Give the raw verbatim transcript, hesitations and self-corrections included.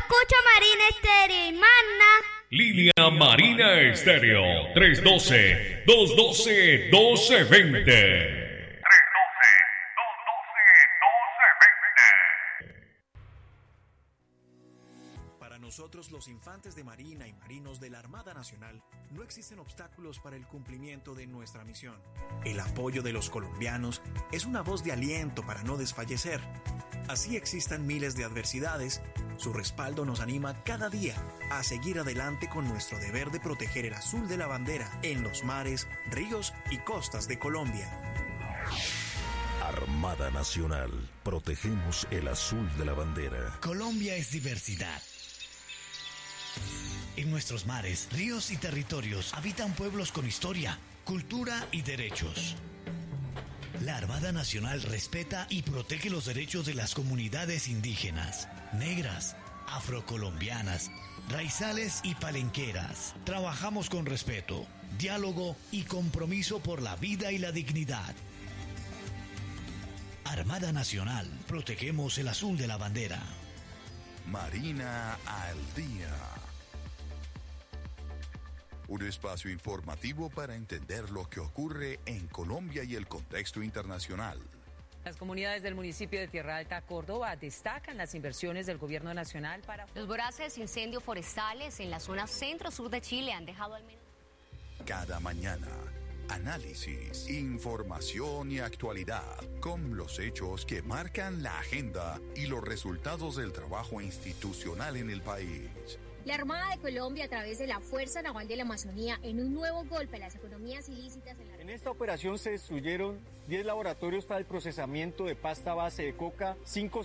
escucho Marina Estéreo y Magna. Línea Marina Estéreo, tres uno dos, dos uno dos, uno dos dos cero. Nosotros, los infantes de Marina y marinos de la Armada Nacional, no existen obstáculos para el cumplimiento de nuestra misión. El apoyo de los colombianos es una voz de aliento para no desfallecer. Así existan miles de adversidades, su respaldo nos anima cada día a seguir adelante con nuestro deber de proteger el azul de la bandera en los mares, ríos y costas de Colombia. Armada Nacional, protegemos el azul de la bandera. Colombia es diversidad. En nuestros mares, ríos y territorios habitan pueblos con historia, cultura y derechos. La Armada Nacional respeta y protege los derechos de las comunidades indígenas, negras, afrocolombianas, raizales y palenqueras. Trabajamos con respeto, diálogo y compromiso por la vida y la dignidad. Armada Nacional, protegemos el azul de la bandera. Marina al día. Un espacio informativo para entender lo que ocurre en Colombia y el contexto internacional. Las comunidades del municipio de Tierra Alta, Córdoba, destacan las inversiones del gobierno nacional para... Los voraces incendios forestales en la zona centro-sur de Chile han dejado al menos... Cada mañana, análisis, información y actualidad con los hechos que marcan la agenda y los resultados del trabajo institucional en el país. La Armada de Colombia, a través de la Fuerza Naval de la Amazonía, en un nuevo golpe a las economías ilícitas en la... En esta operación se destruyeron diez laboratorios para el procesamiento de pasta base de coca, cinco